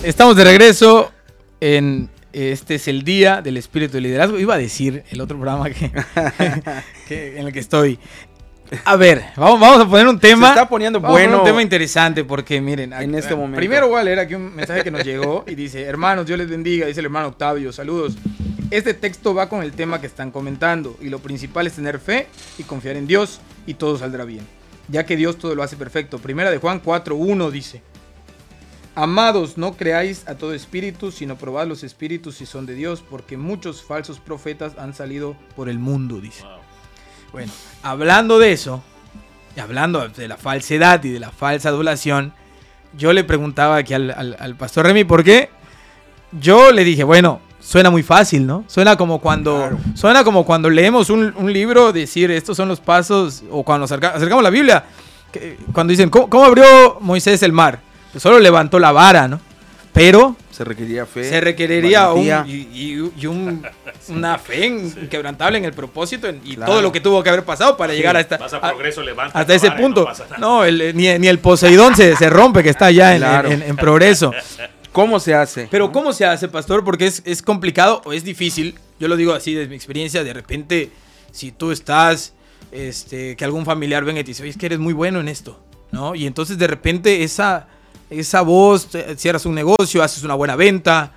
Estamos de regreso en este es el día del espíritu de liderazgo. Iba a decir el otro programa en el que estoy. A ver, vamos a poner un tema. Se está poniendo bueno. Un tema interesante porque miren, en este momento. Primero voy a leer aquí un mensaje que nos llegó y dice: hermanos, Dios les bendiga, dice el hermano Octavio, saludos. Este texto va con el tema que están comentando y lo principal es tener fe y confiar en Dios y todo saldrá bien, ya que Dios todo lo hace perfecto. Primera de Juan 4:1 dice: amados, no creáis a todo espíritu, sino probad los espíritus si son de Dios, porque muchos falsos profetas han salido por el mundo, dice. Wow. Bueno, hablando de eso, y hablando de la falsedad y de la falsa adulación, yo le preguntaba aquí al pastor Remy, ¿por qué? Yo le dije, bueno, suena muy fácil, ¿no? Suena como cuando leemos un libro, decir, estos son los pasos, o cuando nos acercamos a la Biblia, cuando dicen, ¿cómo abrió Moisés el mar? Pues solo levantó la vara, ¿no? Pero se requeriría fe. Se requeriría una fe inquebrantable en el propósito y claro, todo lo que tuvo que haber pasado para llegar hasta ese punto. No, ni el Poseidón se rompe, que está allá en progreso. ¿Cómo se hace? Pero ¿cómo se hace, pastor? Porque es complicado o es difícil. Yo lo digo así desde mi experiencia. De repente, si tú estás, que algún familiar venga y te dice, oye, es que eres muy bueno en esto, ¿no? Y entonces de repente esa voz, cierras un negocio, haces una buena venta,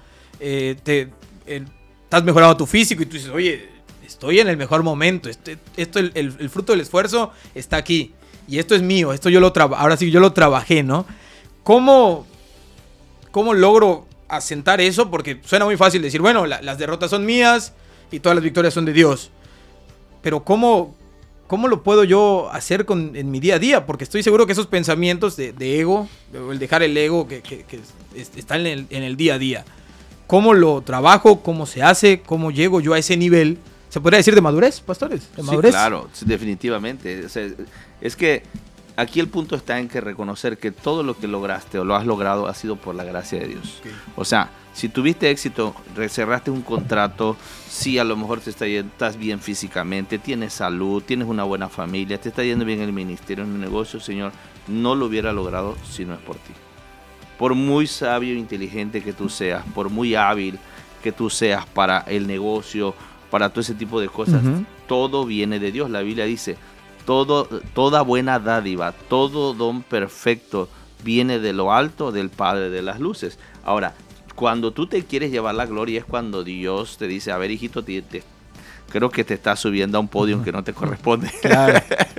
estás mejorando tu físico y tú dices, oye, estoy en el mejor momento, el fruto del esfuerzo está aquí y esto es mío, ahora sí yo lo trabajé, ¿no? ¿Cómo logro asentar eso? Porque suena muy fácil decir, bueno, las derrotas son mías y todas las victorias son de Dios, pero ¿cómo lo puedo yo hacer en mi día a día? Porque estoy seguro que esos pensamientos de ego, el dejar el ego que está en el día a día, ¿cómo lo trabajo? ¿Cómo se hace? ¿Cómo llego yo a ese nivel? ¿Se podría decir de madurez, pastores? ¿De madurez? Sí, claro, definitivamente. O sea, es que aquí el punto está en que reconocer que todo lo que lograste o lo has logrado ha sido por la gracia de Dios. Okay. O sea, si tuviste éxito, cerraste un contrato, sí, a lo mejor estás bien físicamente, tienes salud, tienes una buena familia, te está yendo bien en el ministerio, en el negocio, Señor, no lo hubiera logrado si no es por ti. Por muy sabio e inteligente que tú seas, por muy hábil que tú seas para el negocio, para todo ese tipo de cosas, todo viene de Dios. La Biblia dice, toda buena dádiva, todo don perfecto viene de lo alto, del Padre de las luces. Ahora, cuando tú te quieres llevar la gloria es cuando Dios te dice, a ver, hijito, creo que te estás subiendo a un podio que no te corresponde. Claro.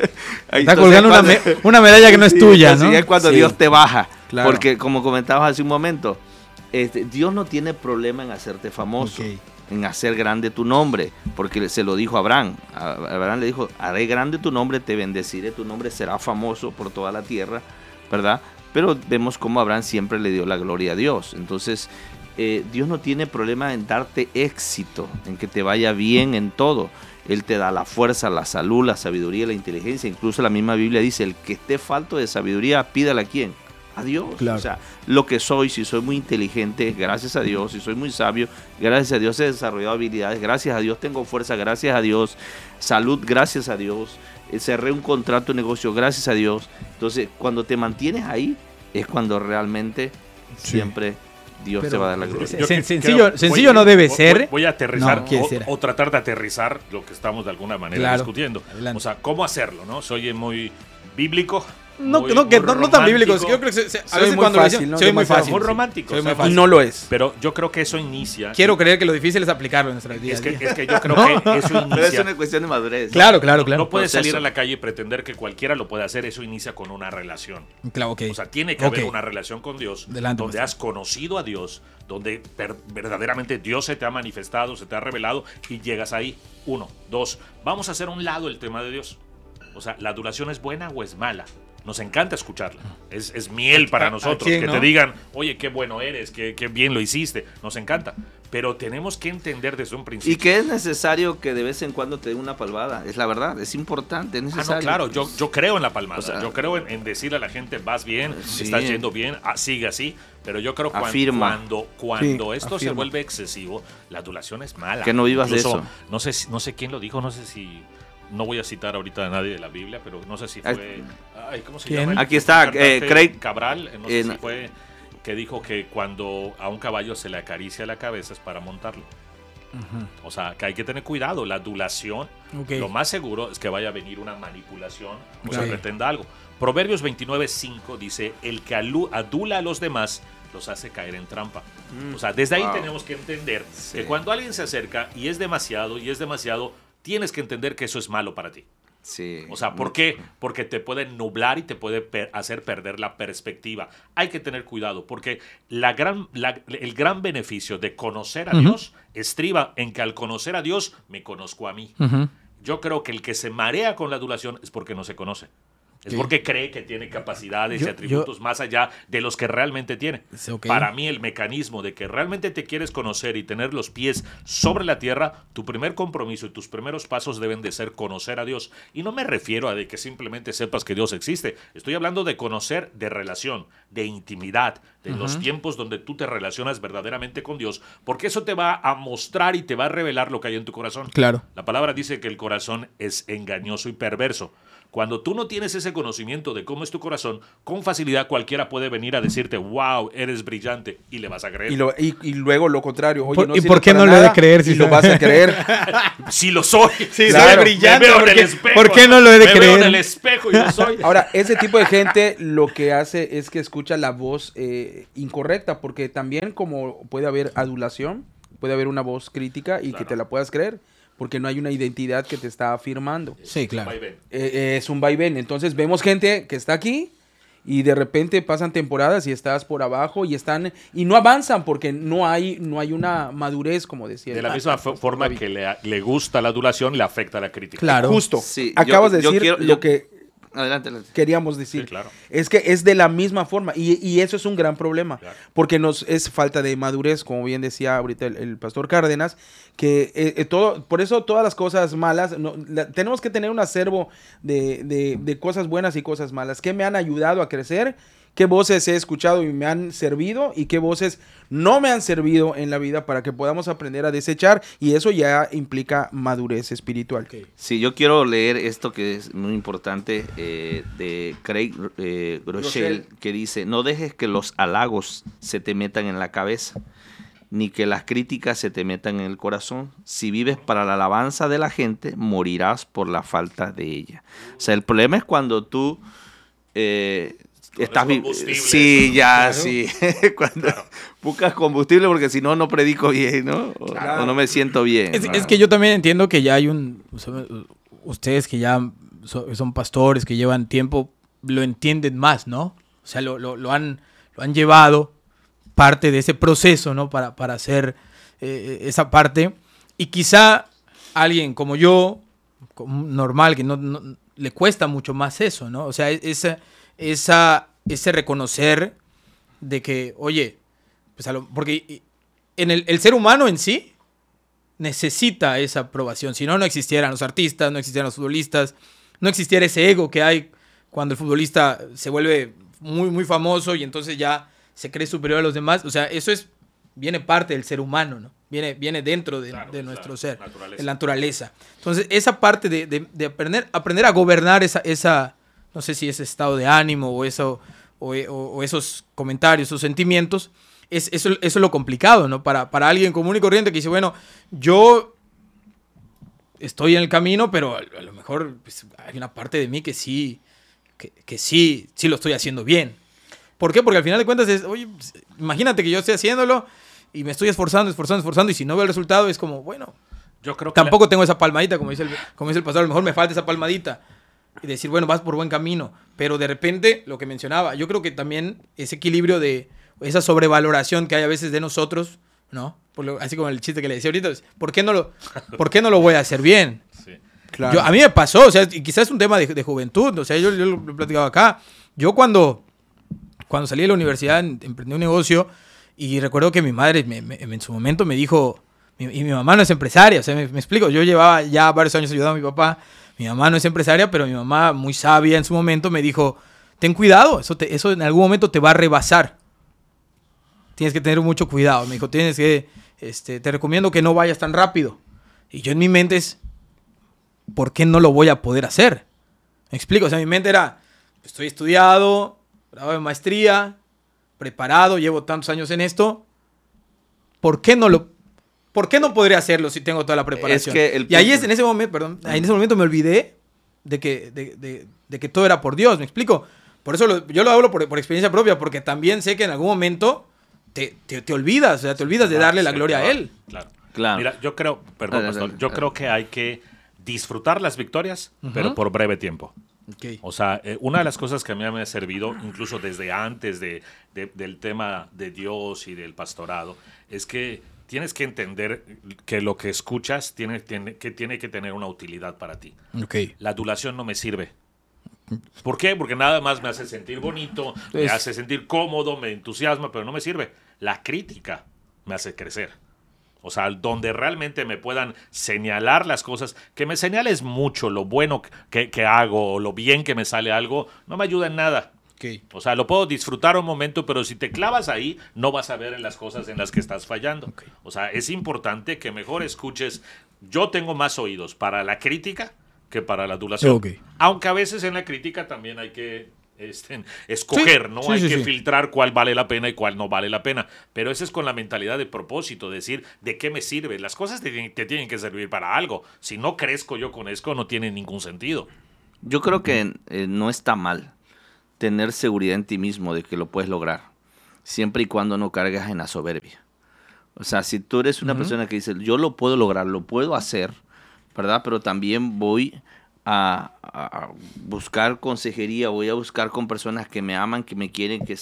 Está colgando una medalla que no es tuya, ¿no? Es cuando Dios te baja. Claro. Porque como comentabas hace un momento, Dios no tiene problema en hacerte famoso, en hacer grande tu nombre, porque se lo dijo a Abraham. Abraham le dijo, haré grande tu nombre, te bendeciré, tu nombre será famoso por toda la tierra, ¿verdad? Pero vemos cómo Abraham siempre le dio la gloria a Dios. Entonces, Dios no tiene problema en darte éxito, en que te vaya bien en todo. Él te da la fuerza, la salud, la sabiduría, la inteligencia. Incluso la misma Biblia dice, el que esté falto de sabiduría, pídala a ¿quién? A Dios. Claro. O sea, lo que soy, si soy muy inteligente, gracias a Dios. Si soy muy sabio, gracias a Dios he desarrollado habilidades. Gracias a Dios tengo fuerza, gracias a Dios. Salud, gracias a Dios. Cerré un contrato de negocio, gracias a Dios. Entonces, cuando te mantienes ahí, es cuando realmente siempre Dios te va a dar la gloria. Sencillo no debe ser. Voy a aterrizar o tratar de aterrizar lo que estamos de alguna manera discutiendo. Adelante. O sea, ¿cómo hacerlo? ¿No? Soy muy bíblico. No tan bíblicos. Yo creo que a veces cuando fácil, soy muy fácil. Muy romántico. Y no lo es. Pero yo creo que eso inicia. Quiero creer que lo difícil es aplicarlo en nuestra vida. Es que yo creo que eso inicia. Pero es una cuestión de madurez. Claro. No puedes salir a la calle y pretender que cualquiera lo puede hacer. Eso inicia con una relación. Claro, O sea, tiene que haber una relación con Dios. Donde has conocido a Dios, donde verdaderamente Dios se te ha manifestado, se te ha revelado y llegas ahí. 1, 2. Vamos a hacer a un lado el tema de Dios. O sea, ¿la adulación es buena o es mala? Nos encanta escucharla. Es miel para nosotros. Que te digan, oye, qué bueno eres, qué bien lo hiciste. Nos encanta. Pero tenemos que entender desde un principio. Y que es necesario que de vez en cuando te den una palmada. Es la verdad, es importante, es necesario. Claro, yo creo en la palmada. O sea, yo creo en decirle a la gente, vas bien, estás yendo bien, sigue así. Pero yo creo que cuando esto se vuelve excesivo, la adulación es mala. Que no vivas de eso. No sé quién lo dijo, no sé si... No voy a citar ahorita a nadie de la Biblia, pero no sé si fue... ¿cómo se llama? Aquí está, Craig Cabral, no sé si fue... que dijo que cuando a un caballo se le acaricia la cabeza es para montarlo. O sea, que hay que tener cuidado. La adulación, lo más seguro es que vaya a venir una manipulación o se pretenda algo. Proverbios 29:5 dice: el que adula a los demás los hace caer en trampa. O sea, desde ahí tenemos que entender que cuando alguien se acerca y es demasiado, tienes que entender que eso es malo para ti. Sí. O sea, ¿por qué? Porque te puede nublar y te puede hacer perder la perspectiva. Hay que tener cuidado porque el gran beneficio de conocer a Dios estriba en que al conocer a Dios me conozco a mí. Yo creo que el que se marea con la adulación es porque no se conoce. Es porque cree que tiene capacidades y atributos más allá de los que realmente tiene. Para mí, el mecanismo de que realmente te quieres conocer y tener los pies sobre la tierra, tu primer compromiso y tus primeros pasos deben de ser conocer a Dios. Y no me refiero a de que simplemente sepas que Dios existe. Estoy hablando de conocer, de relación, de intimidad, de los tiempos donde tú te relacionas verdaderamente con Dios, porque eso te va a mostrar y te va a revelar lo que hay en tu corazón. Claro. La palabra dice que el corazón es engañoso y perverso. Cuando tú no tienes ese conocimiento de cómo es tu corazón, con facilidad cualquiera puede venir a decirte, wow, eres brillante, y le vas a creer. Y luego lo contrario. Oye, ¿Y por qué no lo he de creer? Si lo vas a creer. Si lo soy. Sí, claro. Soy brillante. ¿Por qué no lo he de creer? Me veo en el espejo y lo soy. Ahora, ese tipo de gente lo que hace es que escucha la voz incorrecta, porque también como puede haber adulación, puede haber una voz crítica y que te la puedas creer. Porque no hay una identidad que te está afirmando. Sí, claro. Es un vaivén. Entonces vemos gente que está aquí y de repente pasan temporadas y estás por abajo y no avanzan porque no hay una madurez, como decía. De la misma forma que le gusta la adulación, le afecta la crítica. Claro. Justo. Sí, acabas de decir lo que adelante. queríamos decir. Sí, claro. Es que es de la misma forma y eso es un gran problema. Claro. Porque es falta de madurez, como bien decía ahorita el pastor Cárdenas, que por eso todas las cosas malas, tenemos que tener un acervo de cosas buenas y cosas malas, que me han ayudado a crecer, qué voces he escuchado y me han servido y qué voces no me han servido en la vida para que podamos aprender a desechar, y eso ya implica madurez espiritual. Okay. Sí, yo quiero leer esto que es muy importante de Craig Groeschel, que dice: no dejes que los halagos se te metan en la cabeza, ni que las críticas se te metan en el corazón. Si vives para la alabanza de la gente, morirás por la falta de ella. O sea, el problema es cuando tú estás sí, ya, claro. Sí. Cuando buscas combustible, porque si no, no predico bien, ¿no? O no me siento bien. Es que yo también entiendo que ya hay ustedes que ya son pastores, que llevan tiempo, lo entienden más, ¿no? O sea, lo han llevado parte de ese proceso, ¿no? Para hacer esa parte. Y quizá alguien como yo, normal, que no le cuesta mucho más eso, ¿no? O sea, ese reconocer de que, oye, pues porque el ser humano en sí necesita esa aprobación. Si no, no existieran los artistas, no existieran los futbolistas, no existiera ese ego que hay cuando el futbolista se vuelve muy, muy famoso y entonces ya se cree superior a los demás. O sea, eso viene parte del ser humano, ¿no? Viene dentro de nuestro ser, de la naturaleza. Entonces, esa parte de aprender a gobernar esa no sé si ese estado de ánimo o esos comentarios, esos sentimientos, eso es lo complicado, ¿no? Para alguien común y corriente que dice, bueno, yo estoy en el camino, pero a lo mejor pues, hay una parte de mí que sí lo estoy haciendo bien. ¿Por qué? Porque al final de cuentas oye, imagínate que yo estoy haciéndolo y me estoy esforzando, y si no veo el resultado es como, bueno, yo creo que tampoco tengo esa palmadita, como dice el pastor, a lo mejor me falta esa palmadita. Y decir, bueno, vas por buen camino. Pero de repente, lo que mencionaba, yo creo que también ese equilibrio de esa sobrevaloración que hay a veces de nosotros, ¿no? Así como el chiste que le decía ahorita, ¿por qué no lo voy a hacer bien? Sí. Claro. A mí me pasó, o sea, y quizás es un tema de juventud, o sea, yo lo he platicado acá. Yo cuando salí de la universidad emprendí un negocio y recuerdo que mi madre en su momento me dijo, y mi mamá no es empresaria, o sea, me explico, yo llevaba ya varios años ayudando a mi papá. Mi mamá no es empresaria, pero mi mamá, muy sabia en su momento, me dijo, ten cuidado, eso en algún momento te va a rebasar. Tienes que tener mucho cuidado. Me dijo, te recomiendo que no vayas tan rápido. Y yo en mi mente ¿por qué no lo voy a poder hacer? ¿Me explico? O sea, mi mente era, estoy estudiado, grado de maestría, preparado, llevo tantos años en esto, ¿por qué no podría hacerlo si tengo toda la preparación? Y ahí en ese momento me olvidé de que todo era por Dios, ¿me explico? Por eso yo lo hablo por experiencia propia, porque también sé que en algún momento te olvidas, o sea, te olvidas de darle la gloria a Él. Claro. Mira, yo creo, pastor, creo que hay que disfrutar las victorias, pero por breve tiempo. Okay. O sea, una de las cosas que a mí me ha servido, incluso desde antes del tema de Dios y del pastorado, es que tienes que entender que lo que escuchas tiene que tener una utilidad para ti. Okay. La adulación no me sirve. ¿Por qué? Porque nada más me hace sentir bonito, me hace sentir cómodo, me entusiasma, pero no me sirve. La crítica me hace crecer. O sea, donde realmente me puedan señalar las cosas, que me señales mucho lo bueno que hago o lo bien que me sale algo, no me ayuda en nada. Okay. O sea, lo puedo disfrutar un momento, pero si te clavas ahí, no vas a ver en las cosas en las que estás fallando. Okay. O sea, es importante que mejor escuches. Yo tengo más oídos para la crítica que para la adulación. Okay. Aunque a veces en la crítica también hay que escoger, ¿no? Hay que filtrar cuál vale la pena y cuál no vale la pena. Pero eso es con la mentalidad de propósito, decir, ¿de qué me sirve? Las cosas te tienen que servir para algo. Si no crezco yo con esto, no tiene ningún sentido. Yo creo que no está mal tener seguridad en ti mismo de que lo puedes lograr, siempre y cuando no cargas en la soberbia. O sea, si tú eres una persona que dice, yo lo puedo lograr, lo puedo hacer, ¿verdad? Pero también voy a buscar consejería, voy a buscar con personas que me aman, que me quieren, que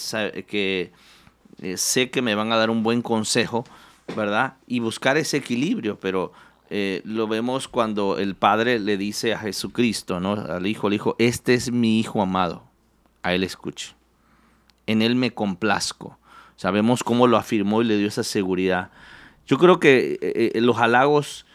sé que me van a dar un buen consejo, ¿verdad? Y buscar ese equilibrio, pero lo vemos cuando el Padre le dice a Jesucristo, ¿no? Al Hijo, este es mi Hijo amado, a Él escuche, en Él me complazco. Sabemos cómo lo afirmó y le dio esa seguridad. Yo creo que los halagos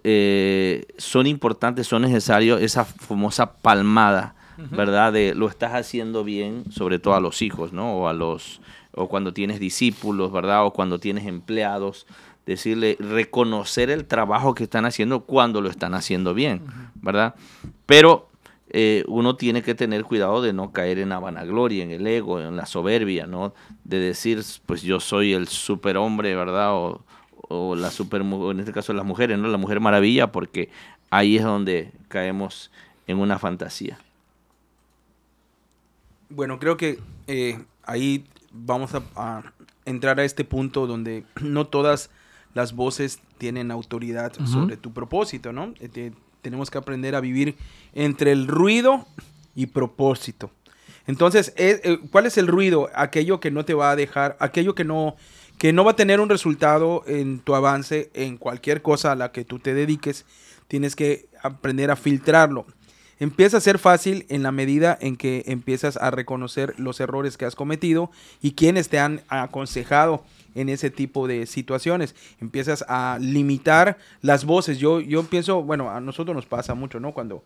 son importantes, son necesarios, esa famosa palmada, ¿verdad? De lo estás haciendo bien, sobre todo a los hijos, ¿no? O cuando tienes discípulos, ¿verdad? O cuando tienes empleados, decirle, reconocer el trabajo que están haciendo cuando lo están haciendo bien, ¿verdad? Pero uno tiene que tener cuidado de no caer en la vanagloria, en el ego, en la soberbia, ¿no? De decir, pues yo soy el superhombre, ¿verdad? O la en este caso las mujeres, ¿no? La Mujer Maravilla, porque ahí es donde caemos en una fantasía. Bueno, creo que ahí vamos a entrar a este punto donde no todas las voces tienen autoridad sobre tu propósito, ¿no? Tenemos que aprender a vivir entre el ruido y propósito. Entonces, ¿cuál es el ruido? Aquello que no te va a dejar, aquello que no va a tener un resultado en tu avance en cualquier cosa a la que tú te dediques. Tienes que aprender a filtrarlo. Empieza a ser fácil en la medida en que empiezas a reconocer los errores que has cometido y quienes te han aconsejado en ese tipo de situaciones. Empiezas a limitar las voces. Yo pienso, bueno, a nosotros nos pasa mucho, ¿no? Cuando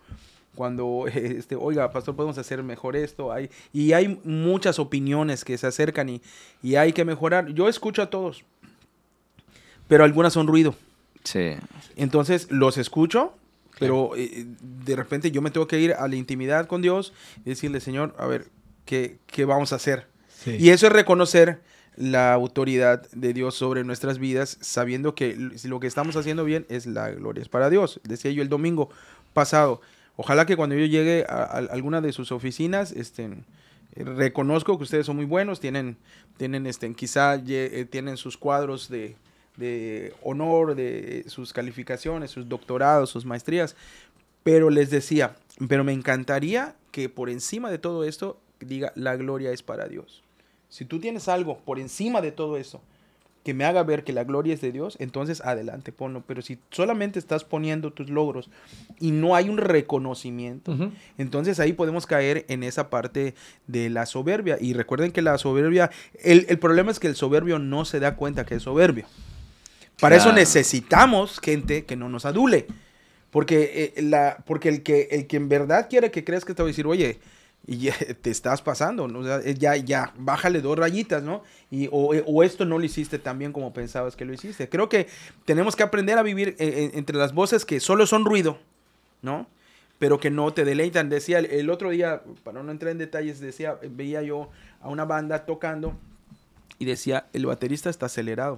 oiga, pastor, podemos hacer mejor esto. Hay muchas opiniones que se acercan y hay que mejorar. Yo escucho a todos, pero algunas son ruido. Sí. Entonces los escucho, pero de repente yo me tengo que ir a la intimidad con Dios y decirle, Señor, a ver, ¿qué vamos a hacer? Sí. Y eso es reconocer la autoridad de Dios sobre nuestras vidas, sabiendo que lo que estamos haciendo bien es la gloria es para Dios. Decía yo el domingo pasado, ojalá que cuando yo llegue a alguna de sus oficinas, reconozco que ustedes son muy buenos, tienen quizá tienen sus cuadros de honor, de sus calificaciones, sus doctorados, sus maestrías, pero les decía, pero me encantaría que por encima de todo esto diga, la gloria es para Dios. Si tú tienes algo por encima de todo eso que me haga ver que la gloria es de Dios, entonces adelante, ponlo. Pero si solamente estás poniendo tus logros y no hay un reconocimiento, entonces ahí podemos caer en esa parte de la soberbia. Y recuerden que la soberbia, el problema es que el soberbio no se da cuenta que es soberbio. Para eso necesitamos gente que no nos adule. Porque el que en verdad quiere que creas que te va a decir, oye, y ya te estás pasando, ¿no? O sea, ya, bájale 2 rayitas, ¿no? O esto no lo hiciste tan bien como pensabas que lo hiciste. Creo que tenemos que aprender a vivir entre las voces que solo son ruido, ¿no? Pero que no te deleitan. Decía el otro día, para no entrar en detalles, veía yo a una banda tocando y decía, el baterista está acelerado.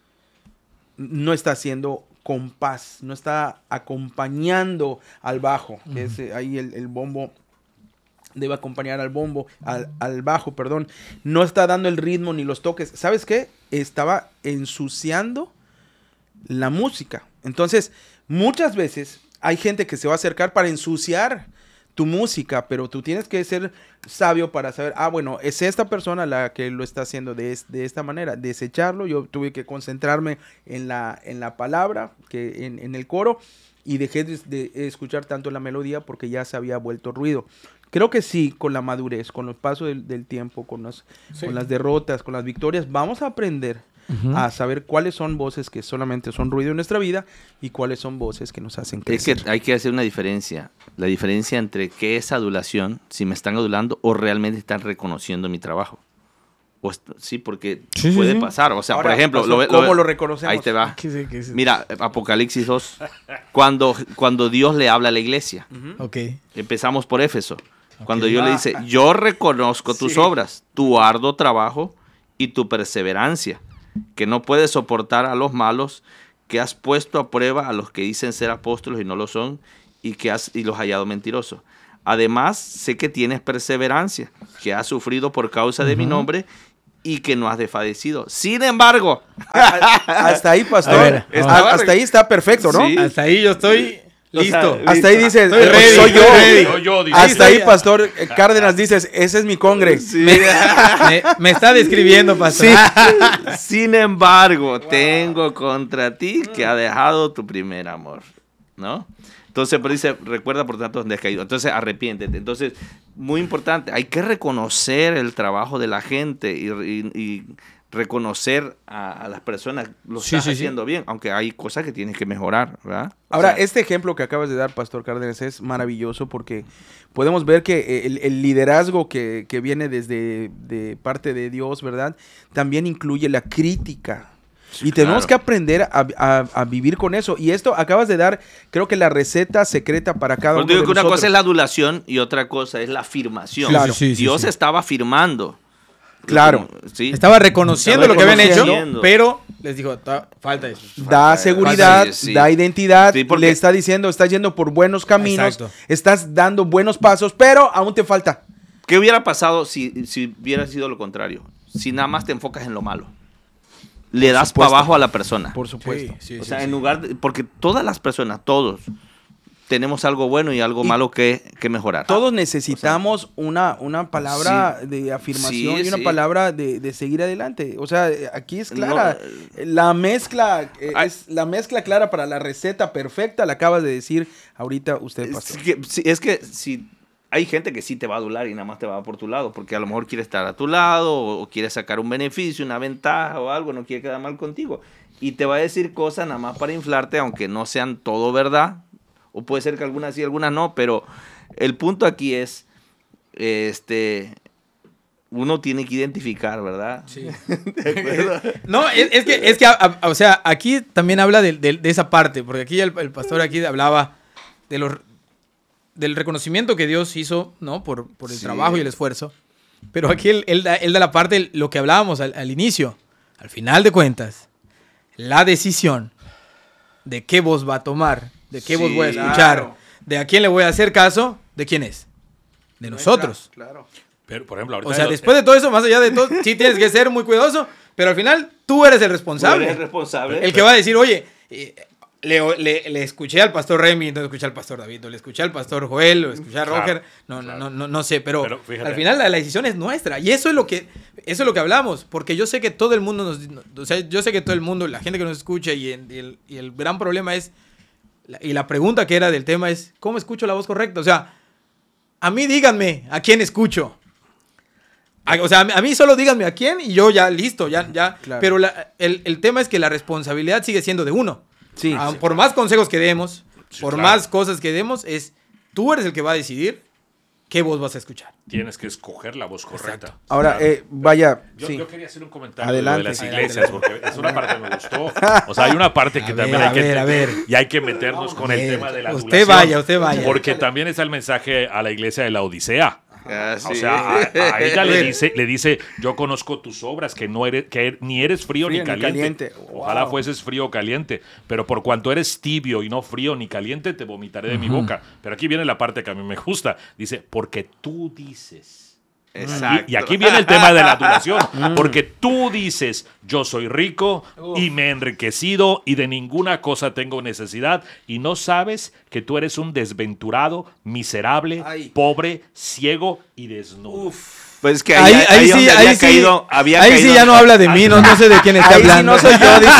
No está haciendo compás, no está acompañando al bajo, que es ahí el bombo debe acompañar al bombo, al bajo, perdón. No está dando el ritmo ni los toques. ¿Sabes qué? Estaba ensuciando la música. Entonces, muchas veces hay gente que se va a acercar para ensuciar tu música, pero tú tienes que ser sabio para saber, bueno, es esta persona la que lo está haciendo de esta manera, desecharlo. Yo tuve que concentrarme en la palabra, que en el coro, y dejé de escuchar tanto la melodía porque ya se había vuelto ruido. Creo que sí, con la madurez, con los pasos del tiempo, con las derrotas, con las victorias, vamos a aprender a saber cuáles son voces que solamente son ruido en nuestra vida y cuáles son voces que nos hacen crecer. Es que hay que hacer una diferencia. La diferencia entre qué es adulación, si me están adulando o realmente están reconociendo mi trabajo. Sí, porque puede pasar. O sea, ahora, por ejemplo, ¿cómo lo reconocemos? Ahí te va. Mira, Apocalipsis 2, cuando Dios le habla a la iglesia. Empezamos por Éfeso. Cuando Dios le dice, yo reconozco tus obras, tu arduo trabajo y tu perseverancia, que no puedes soportar a los malos, que has puesto a prueba a los que dicen ser apóstoles y no lo son, y los has hallado mentirosos. Además, sé que tienes perseverancia, que has sufrido por causa de mi nombre y que no has desfallecido. Sin embargo, hasta ahí, pastor, hasta ahí está perfecto, ¿no? Sí. Hasta ahí yo estoy listo. Hasta ahí dices, soy yo. Hasta ahí, pastor Cárdenas, dices, ese es mi congre. Sí. Me está describiendo, pastor. Sí. Sin embargo, tengo contra ti que ha dejado tu primer amor, ¿no? Entonces, pero dice, recuerda por tanto donde has caído. Entonces, arrepiéntete. Entonces, muy importante, hay que reconocer el trabajo de la gente y reconocer a las personas, lo estás haciendo bien, aunque hay cosas que tienes que mejorar, ¿verdad? Ahora, este ejemplo que acabas de dar, Pastor Cárdenas, es maravilloso porque podemos ver que el liderazgo que viene de parte de Dios, ¿verdad? También incluye la crítica. Y tenemos que aprender a vivir con eso. Y esto acabas de dar, creo que la receta secreta para cada uno de nosotros. Una cosa es la adulación y otra cosa es la afirmación. Claro. Dios estaba afirmando. Claro. Sí. Estaba reconociendo lo que habían hecho, pero les dijo, falta eso. Da seguridad, da identidad, le está diciendo, estás yendo por buenos caminos, estás dando buenos pasos, pero aún te falta. ¿Qué hubiera pasado si hubiera sido lo contrario? Si nada más te enfocas en lo malo. Le das para abajo a la persona. Por supuesto. O sea, en lugar de, porque todas las personas, todos, tenemos algo bueno y algo malo que mejorar. Todos necesitamos una palabra de afirmación y una palabra de seguir adelante. O sea, aquí es clara. La mezcla es la mezcla clara para la receta perfecta. La acabas de decir ahorita usted, pastor. Es que si hay gente que sí te va a adular y nada más te va por tu lado, porque a lo mejor quiere estar a tu lado o quiere sacar un beneficio, una ventaja o algo, no quiere quedar mal contigo. Y te va a decir cosas nada más para inflarte, aunque no sean todo verdad. O puede ser que algunas sí, algunas no, pero el punto aquí es, uno tiene que identificar, ¿verdad? Sí. ¿De acuerdo? No, es que o sea, aquí también habla de esa parte, porque aquí el pastor aquí hablaba del reconocimiento que Dios hizo, ¿no? Por el trabajo y el esfuerzo. Pero aquí él da la parte, lo que hablábamos al inicio. Al final de cuentas, la decisión de qué voz va a tomar, de qué voz voy a escuchar, de a quién le voy a hacer caso, ¿de quién es? De nosotros. Claro. Pero, por ejemplo, ahorita o sea, después de todo eso, más allá de todo, sí tienes que ser muy cuidadoso, pero al final tú eres el responsable. Tú eres el responsable. El que va a decir, oye, le escuché al pastor Remy, entonces escuché al pastor David, le escuché al pastor Joel, o escuché a Roger, no sé, pero al final la decisión es nuestra. Y eso es lo que hablamos, porque yo sé que todo el mundo yo sé que todo el mundo, la gente que nos escucha y el gran problema es, y la pregunta que era del tema es, ¿cómo escucho la voz correcta? O sea, a mí díganme a quién escucho. O sea, a mí solo díganme a quién y yo ya listo, ya. Claro. Pero el tema es que la responsabilidad sigue siendo de uno. Sí. Por más consejos que demos, más cosas que demos, tú eres el que va a decidir qué voz vas a escuchar. Tienes que escoger la voz correcta. Exacto. Ahora, vaya. Yo quería hacer un comentario de las iglesias, porque es una parte que me gustó. O sea, hay una parte que también hay que entender y hay que meternos con el tema de la adulación. Usted vaya. Porque también está el mensaje a la iglesia de la Odisea. O sea, a ella le dice, yo conozco tus obras, que ni eres frío ni caliente. Ojalá fueses frío o caliente, pero por cuanto eres tibio y no frío ni caliente, te vomitaré de mi boca. Pero aquí viene la parte que a mí me gusta. Dice, porque tú dices. Exacto. Y aquí viene el tema de la adulación, porque tú dices, yo soy rico y me he enriquecido y de ninguna cosa tengo necesidad, y no sabes que tú eres un desventurado, miserable, pobre, ciego y desnudo. Pues es que ahí sí ya no habla de mí, no sé de quién está hablando. Sí, no soy yo.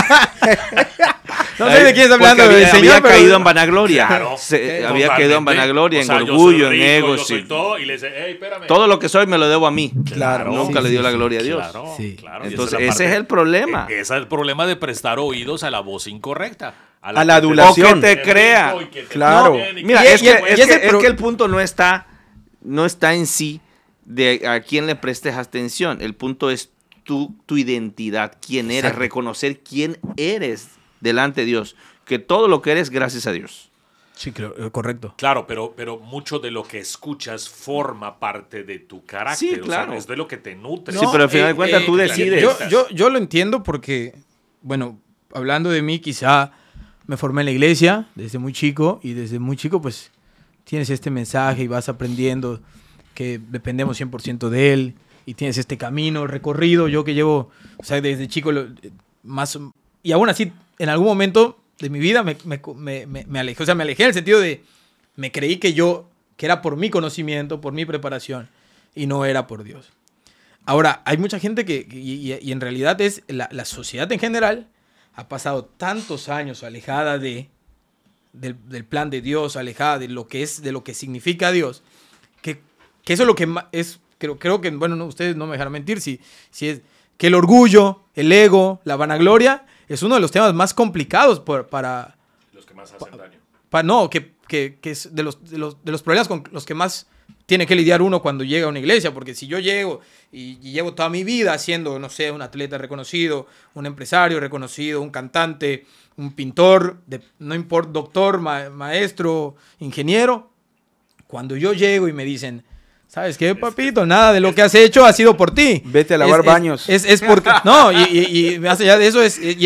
No sé de quién está hablando. Había caído en vanagloria. Claro, había caído en vanagloria, en orgullo, en ego. Y le dice, hey, espérame. Todo lo que soy me lo debo a mí. Claro. Nunca le dio la gloria a Dios. Claro. Entonces, ese es el problema. Ese es el problema de prestar oídos a la voz incorrecta. A la adulación. O que te crea. Claro. Mira, es que el punto no está en sí de a quién le prestes atención. El punto es tu identidad, quién eres, reconocer quién eres delante de Dios, que todo lo que eres gracias a Dios. Sí, creo, correcto. Claro, pero mucho de lo que escuchas forma parte de tu carácter. Sí, claro. O sea, es de lo que te nutre. Sí, pero al final de cuentas tú decides. Yo lo entiendo porque, bueno, hablando de mí, quizá me formé en la iglesia desde muy chico, y desde muy chico pues tienes este mensaje y vas aprendiendo que dependemos 100% de él, y tienes este camino recorrido. Yo que llevo, o sea, desde chico más, y aún así en algún momento de mi vida me alejé. O sea, me alejé en el sentido de, me creí que era por mi conocimiento, por mi preparación, y no era por Dios. Ahora, hay mucha gente y en realidad es la sociedad en general ha pasado tantos años alejada del plan de Dios, alejada de lo que significa Dios, que eso es lo que es, creo que, bueno, ustedes no me dejarán mentir, si es que el orgullo, el ego, la vanagloria es uno de los temas más complicados para los que más hacen daño. No, que es de los problemas con los que más tiene que lidiar uno cuando llega a una iglesia, porque si yo llego y llevo toda mi vida siendo, no sé, un atleta reconocido, un empresario reconocido, un cantante, un pintor, no importa, doctor, maestro, ingeniero, cuando yo llego y me dicen, ¿sabes qué, papito? Nada de lo que has hecho ha sido por ti. Vete a lavar baños. Es porque no, y más allá de eso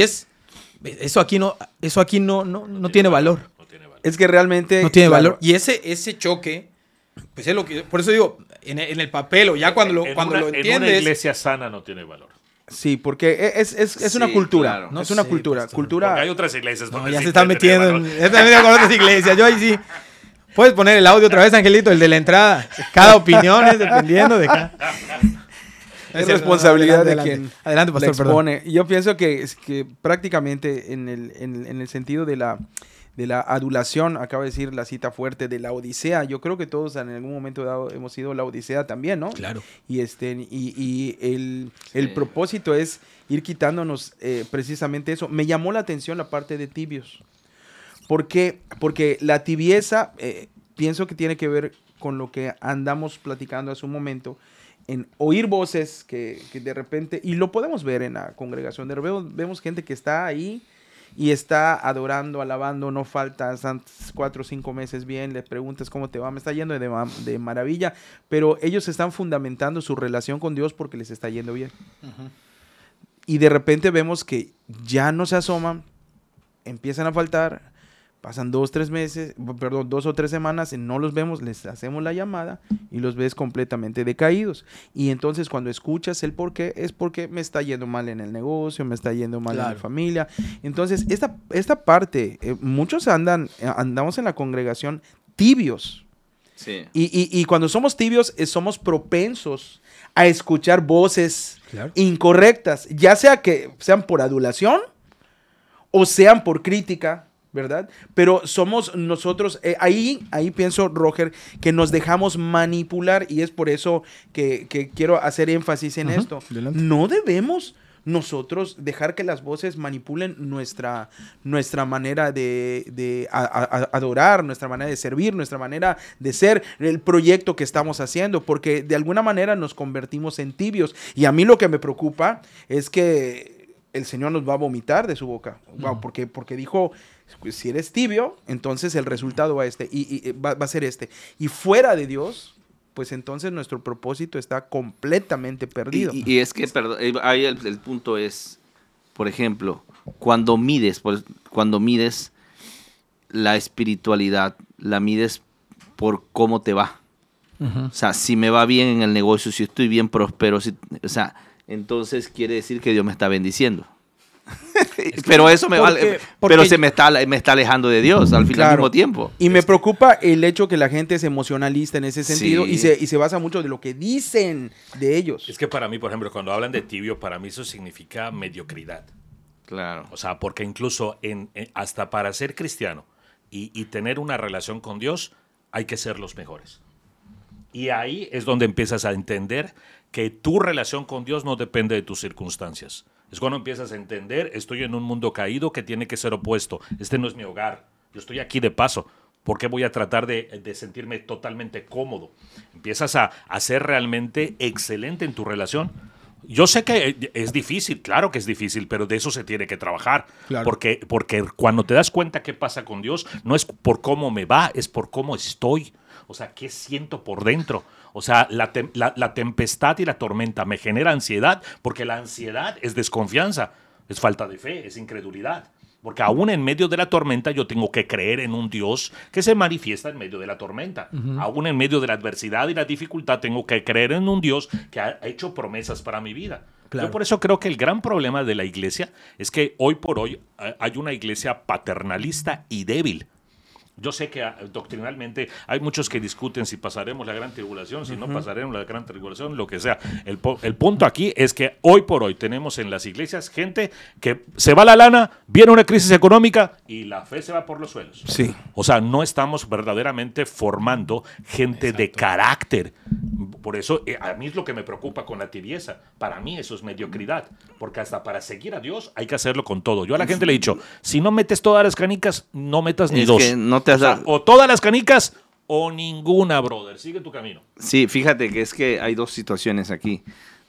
eso aquí no tiene valor. Es que realmente no tiene valor. Y ese choque, pues es lo que, por eso digo, en el papel, o ya cuando lo entiendes. En una iglesia sana no tiene valor. Sí, porque es una cultura, claro. ¿no? Es una cultura. Porque hay otras iglesias donde ya se están metiendo con otras iglesias. Yo ahí sí. Puedes poner el audio otra vez, Angelito, el de la entrada. Cada opinión es dependiendo de cada. Es responsabilidad de quien adelante, pastor, expone. Perdón. Yo pienso que prácticamente en el sentido de la adulación, acaba de decir la cita fuerte de la Odisea. Yo creo que todos en algún momento dado hemos sido la Odisea también, ¿no? Claro. Y el propósito es ir quitándonos precisamente eso. Me llamó la atención la parte de tibios. ¿Por qué? Porque la tibieza pienso que tiene que ver con lo que andamos platicando hace un momento, en oír voces que de repente, y lo podemos ver en la congregación, vemos gente que está ahí y está adorando, alabando, no falta, están 4 o 5 meses bien, le preguntas cómo te va, me está yendo de maravilla, pero ellos están fundamentando su relación con Dios porque les está yendo bien. Uh-huh. Y de repente vemos que ya no se asoman, empiezan a faltar, pasan 2 o 3 semanas, no los vemos, les hacemos la llamada y los ves completamente decaídos. Y entonces cuando escuchas el por qué, es porque me está yendo mal en el negocio, me está yendo mal en la familia. Entonces esta parte, muchos andamos en la congregación tibios. Sí. Y cuando somos tibios, somos propensos a escuchar voces incorrectas, ya sea que sean por adulación o sean por crítica, ¿verdad? Pero somos nosotros, ahí pienso, Roger, que nos dejamos manipular, y es por eso que quiero hacer énfasis en esto. Adelante. No debemos nosotros dejar que las voces manipulen nuestra manera de adorar, nuestra manera de servir, nuestra manera de ser, el proyecto que estamos haciendo, porque de alguna manera nos convertimos en tibios. Y a mí lo que me preocupa es que el Señor nos va a vomitar de su boca. Wow, porque dijo, si eres tibio, entonces el resultado va a ser este. Y fuera de Dios, pues entonces nuestro propósito está completamente perdido. Y es que, perdón, ahí el punto es, por ejemplo, cuando mides la espiritualidad, la mides por cómo te va. O sea, si me va bien en el negocio, si estoy bien próspero, o sea, entonces quiere decir que Dios me está bendiciendo. Pero eso pero se me está alejando de Dios al mismo tiempo. Y me preocupa el hecho que la gente es emocionalista en ese sentido, sí, y se basa mucho de lo que dicen de ellos. Es que para mí, por ejemplo, cuando hablan de tibio, para mí eso significa mediocridad. Claro. O sea, porque incluso hasta para ser cristiano y tener una relación con Dios, hay que ser los mejores. Y ahí es donde empiezas a entender que tu relación con Dios no depende de tus circunstancias. Es cuando empiezas a entender, estoy en un mundo caído que tiene que ser opuesto. Este no es mi hogar. Yo estoy aquí de paso. ¿Por qué voy a tratar de sentirme totalmente cómodo? Empiezas a ser realmente excelente en tu relación. Yo sé que es difícil, claro que es difícil, pero de eso se tiene que trabajar. Claro. Porque cuando te das cuenta qué pasa con Dios, no es por cómo me va, es por cómo estoy. O sea, qué siento por dentro. O sea, la tempestad y la tormenta me genera ansiedad, porque la ansiedad es desconfianza, es falta de fe, es incredulidad. Porque aún en medio de la tormenta yo tengo que creer en un Dios que se manifiesta en medio de la tormenta. Aún en medio de la adversidad y la dificultad tengo que creer en un Dios que ha hecho promesas para mi vida. Claro. Yo por eso creo que el gran problema de la iglesia es que hoy por hoy hay una iglesia paternalista y débil. Yo sé que doctrinalmente hay muchos que discuten si pasaremos la gran tribulación, si no pasaremos la gran tribulación, lo que sea. El punto aquí es que hoy por hoy tenemos en las iglesias gente que se va la lana, viene una crisis económica y la fe se va por los suelos. Sí. O sea, no estamos verdaderamente formando gente de carácter. Por eso a mí es lo que me preocupa con la tibieza. Para mí eso es mediocridad, porque hasta para seguir a Dios hay que hacerlo con todo. Yo a la gente le he dicho, si no metes todas las canicas, no metas ni dos. Que no te has dado... o todas las canicas o ninguna, brother. Sigue tu camino. Sí, fíjate que es que hay dos situaciones aquí.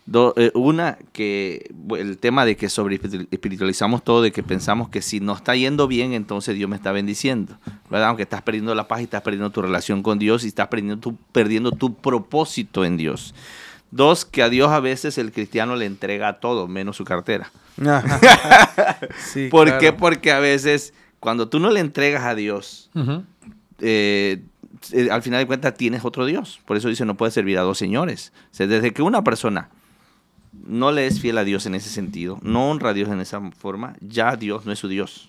Una, que el tema de que sobre espiritualizamos todo, de que pensamos que si no está yendo bien, entonces Dios me está bendiciendo, ¿verdad? Aunque estás perdiendo la paz y estás perdiendo tu relación con Dios y estás perdiendo tu propósito en Dios. Dos, que a Dios a veces el cristiano le entrega todo, menos su cartera. Sí, ¿por qué? Claro. Porque a veces cuando tú no le entregas a Dios, al final de cuentas tienes otro Dios. Por eso dice, no puedes servir a dos señores. O sea, desde que una persona no le es fiel a Dios en ese sentido, no honra a Dios en esa forma, ya Dios no es su Dios.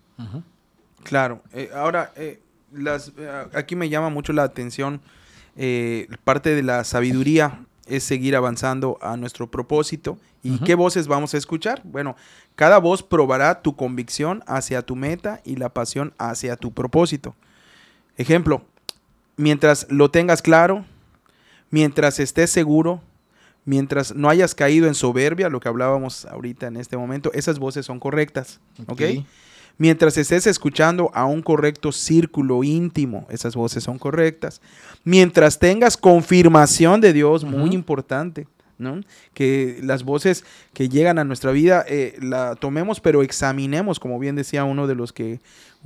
Claro. Ahora, aquí me llama mucho la atención, parte de la sabiduría es seguir avanzando a nuestro propósito. ¿Y qué voces vamos a escuchar? Bueno, cada voz probará tu convicción hacia tu meta y la pasión hacia tu propósito. Ejemplo, mientras lo tengas claro, mientras estés seguro, mientras no hayas caído en soberbia, lo que hablábamos ahorita en este momento, esas voces son correctas, ¿ok? Mientras estés escuchando a un correcto círculo íntimo, esas voces son correctas. Mientras tengas confirmación de Dios, muy importante, ¿no? Que las voces que llegan a nuestra vida la tomemos, pero examinemos, como bien decía uno de los que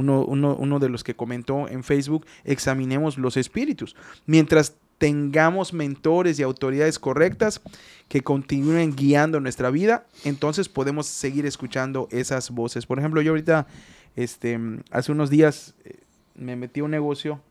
comentó en Facebook, examinemos los espíritus. Mientras tengamos mentores y autoridades correctas que continúen guiando nuestra vida, entonces podemos seguir escuchando esas voces. Por ejemplo, yo ahorita, hace unos días me metí a un negocio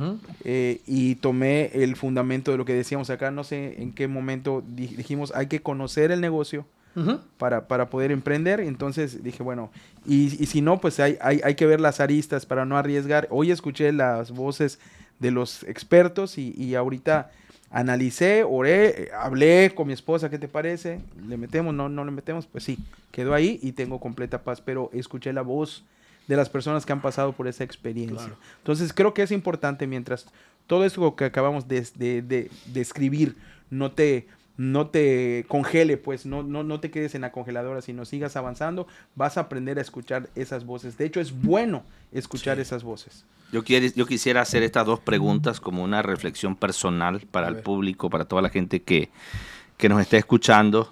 y tomé el fundamento de lo que decíamos acá. No sé en qué momento dijimos, hay que conocer el negocio para poder emprender. Entonces dije, bueno, y si no, pues hay que ver las aristas para no arriesgar. Hoy escuché las voces de los expertos y ahorita analicé, oré, hablé con mi esposa, ¿qué te parece? ¿Le metemos? No le metemos, pues sí, quedó ahí y tengo completa paz, pero escuché la voz de las personas que han pasado por esa experiencia. Claro. Entonces creo que es importante, mientras todo esto que acabamos de escribir no te congele, pues no te quedes en la congeladora, sino sigas avanzando, vas a aprender a escuchar esas voces. De hecho, es bueno escuchar esas voces. Yo quisiera hacer estas dos preguntas como una reflexión personal para el público, para toda la gente que nos esté escuchando.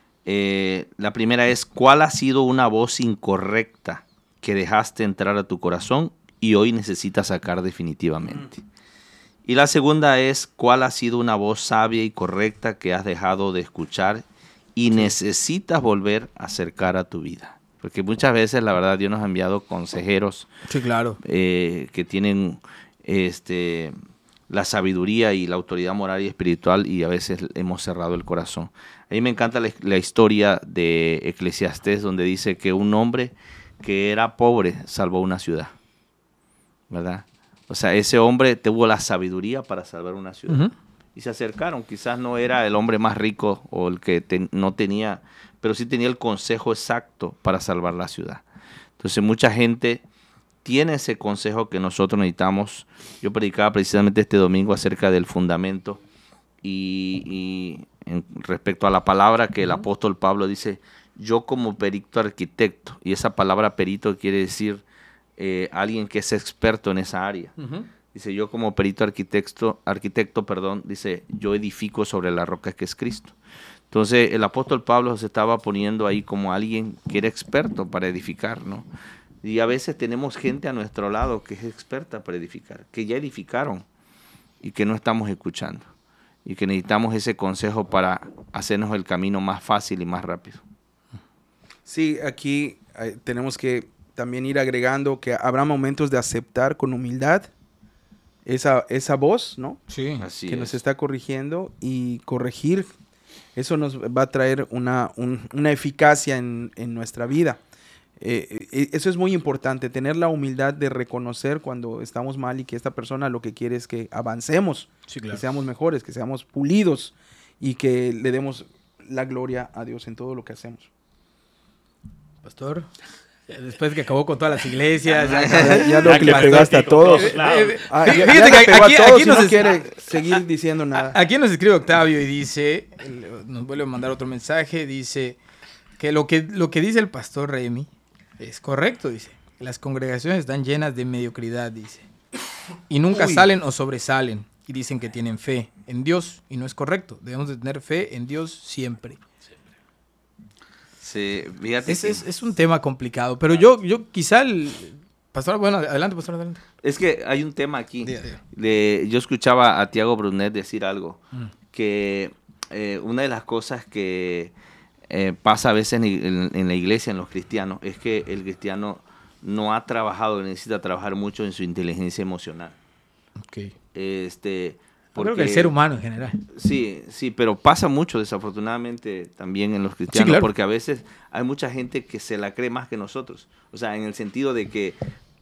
La primera es, ¿cuál ha sido una voz incorrecta que dejaste entrar a tu corazón y hoy necesitas sacar definitivamente? Y la segunda es, ¿cuál ha sido una voz sabia y correcta que has dejado de escuchar y necesitas volver a acercar a tu vida? Porque muchas veces, la verdad, Dios nos ha enviado consejeros que tienen la sabiduría y la autoridad moral y espiritual, y a veces hemos cerrado el corazón. A mí me encanta la historia de Eclesiastés, donde dice que un hombre que era pobre salvó una ciudad, ¿verdad? O sea, ese hombre tuvo la sabiduría para salvar una ciudad. Uh-huh. Y se acercaron. Quizás no era el hombre más rico o el que no tenía, pero sí tenía el consejo exacto para salvar la ciudad. Entonces, mucha gente tiene ese consejo que nosotros necesitamos. Yo predicaba precisamente este domingo acerca del fundamento y respecto a la palabra que el apóstol Pablo dice, yo como perito arquitecto, y esa palabra perito quiere decir alguien que es experto en esa área. Uh-huh. Dice, yo como perito arquitecto, dice, yo edifico sobre la roca que es Cristo. Entonces, el apóstol Pablo se estaba poniendo ahí como alguien que era experto para edificar, ¿no? Y a veces tenemos gente a nuestro lado que es experta para edificar, que ya edificaron y que no estamos escuchando. Y que necesitamos ese consejo para hacernos el camino más fácil y más rápido. Sí, aquí tenemos que también ir agregando que habrá momentos de aceptar con humildad esa voz, ¿no? Sí, así que nos está corrigiendo, y corregir, eso nos va a traer una eficacia en nuestra vida. Eso es muy importante, tener la humildad de reconocer cuando estamos mal y que esta persona lo que quiere es que avancemos, sí, claro, que seamos mejores, que seamos pulidos y que le demos la gloria a Dios en todo lo que hacemos. Pastor, después que acabó con todas las iglesias, ya lo que le pegaste a todos. Fíjate que aquí no quiere seguir diciendo nada. Aquí nos escribe Octavio y dice, nos vuelve a mandar otro mensaje, dice que lo que dice el pastor Remy es correcto, dice. Las congregaciones están llenas de mediocridad, dice. Y nunca salen o sobresalen. Y dicen que tienen fe en Dios. Y no es correcto. Debemos de tener fe en Dios siempre. Sí, fíjate. Es un tema complicado. Pero yo quizá pastor, bueno, adelante, pastor, adelante. Es que hay un tema aquí. Yo escuchaba a Tiago Brunet decir algo. Que una de las cosas que pasa a veces en la iglesia, en los cristianos, es que el cristiano no ha trabajado, necesita trabajar mucho en su inteligencia emocional. Okay. Porque, creo que el ser humano en general. Sí, pero pasa mucho desafortunadamente también en los cristianos, sí, claro, porque a veces hay mucha gente que se la cree más que nosotros. O sea, en el sentido de que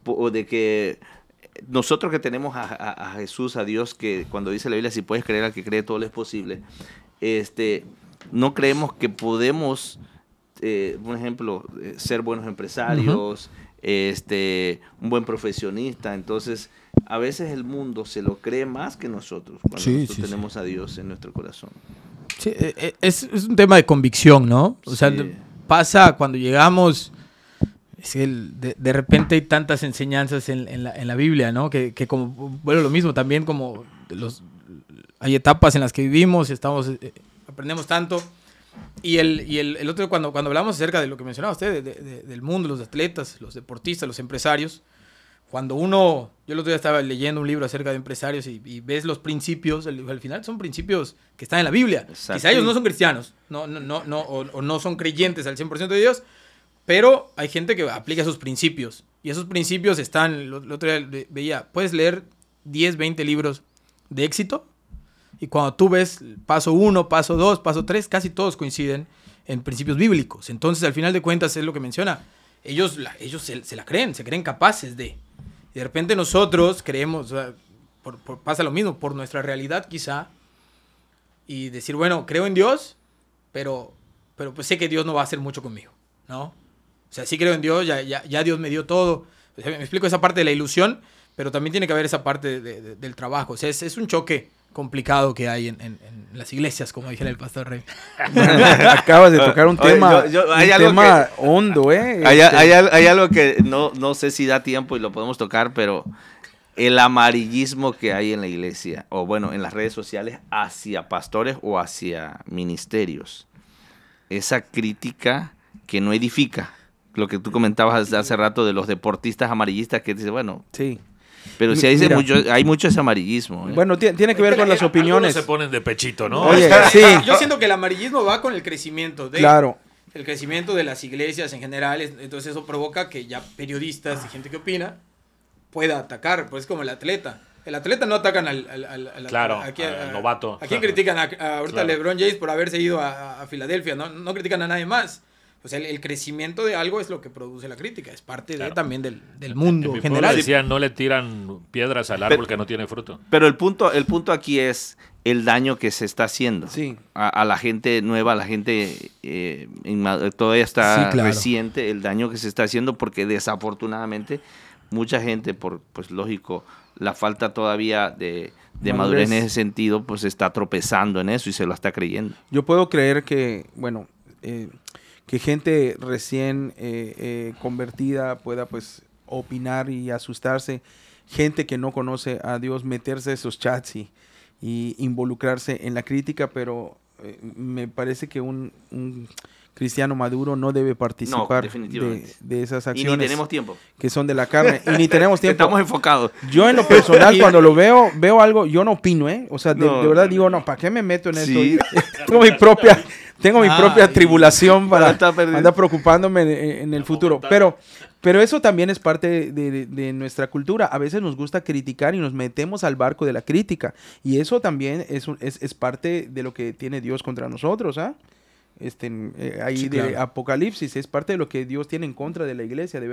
nosotros que tenemos a Jesús, a Dios, que cuando dice la Biblia, si puedes creer al que cree, todo le es posible, no creemos que podemos, por ejemplo, ser buenos empresarios, un buen profesionista. Entonces, a veces el mundo se lo cree más que nosotros cuando nosotros tenemos a Dios en nuestro corazón. Sí, es un tema de convicción, ¿no? O sea, pasa cuando llegamos, es que de repente hay tantas enseñanzas en la Biblia, ¿no? Que como, bueno, lo mismo también como hay etapas en las que vivimos y aprendemos tanto. Y el otro, cuando hablamos acerca de lo que mencionaba usted, del mundo, los atletas, los deportistas, los empresarios, cuando yo el otro día estaba leyendo un libro acerca de empresarios y ves los principios, al final son principios que están en la Biblia. Exacto. Quizá ellos no son cristianos, o no son creyentes al 100% de Dios, pero hay gente que aplica esos principios. Y esos principios están, el otro día veía, puedes leer 10, 20 libros de éxito, y cuando tú ves paso 1, paso 2, paso 3, casi todos coinciden en principios bíblicos. Entonces, al final de cuentas, es lo que menciona. Ellos se la creen, se creen capaces de. Y de repente nosotros creemos, o sea, pasa lo mismo, por nuestra realidad quizá, y decir, bueno, creo en Dios, pero pues sé que Dios no va a hacer mucho conmigo, ¿no? O sea, sí creo en Dios, ya Dios me dio todo. O sea, me explico esa parte de la ilusión, pero también tiene que haber esa parte del trabajo. O sea, es un choque complicado que hay en las iglesias, como dijera el pastor Rey. Acabas de tocar un tema, hondo, Hay algo que no sé si da tiempo y lo podemos tocar, pero el amarillismo que hay en la iglesia, o bueno, en las redes sociales, hacia pastores o hacia ministerios. Esa crítica que no edifica. Lo que tú comentabas hace rato de los deportistas amarillistas que dicen, bueno... Sí. Pero sí hay mucho ese amarillismo. Bueno, tiene que ver con las opiniones. Se ponen de pechito, ¿no? Oye, sí. Yo siento que el amarillismo va con el crecimiento Claro. El crecimiento de las iglesias en general. Entonces eso provoca que ya periodistas y gente que opina pueda atacar. Pues es como el atleta. El atleta no atacan al novato. ¿A quién critican? Ahorita Claro. LeBron James por haberse ido a Filadelfia. No critican a nadie más. O sea, el crecimiento de algo es lo que produce la crítica. Es parte también del mundo en mi general. pueblo decían, no le tiran piedras al árbol que no tiene fruto. Pero el punto aquí es el daño que se está haciendo a la gente nueva, a la gente todavía está reciente, el daño que se está haciendo, porque desafortunadamente mucha gente, pues lógico, la falta todavía de madurez en ese sentido, pues está tropezando en eso y se lo está creyendo. Yo puedo creer que, que gente recién convertida pueda pues opinar y asustarse, gente que no conoce a Dios, meterse a esos chats y involucrarse en la crítica, pero me parece que un cristiano maduro no debe participar de esas acciones. Y ni tenemos tiempo. Que son de la carne. Y ni tenemos tiempo. Estamos enfocados. Yo en lo personal, cuando lo veo algo, yo no opino, ¿eh? O sea, de verdad digo, no, ¿para qué me meto en esto? Tengo mi propia tribulación para andar preocupándome en el futuro. Pero eso también es parte de nuestra cultura. A veces nos gusta criticar y nos metemos al barco de la crítica. Y eso también es parte de lo que tiene Dios contra nosotros, ¿ah? De Apocalipsis, es parte de lo que Dios tiene en contra de la iglesia.